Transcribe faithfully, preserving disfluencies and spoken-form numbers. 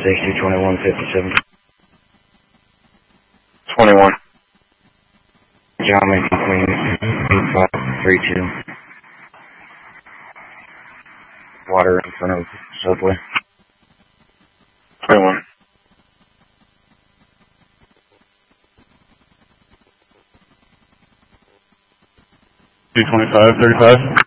sixty, twenty-one, fifty-seven. twenty-one. John Macon Queen, eight five three two. Water in front of subway. twenty-one. two twenty-five, thirty-five.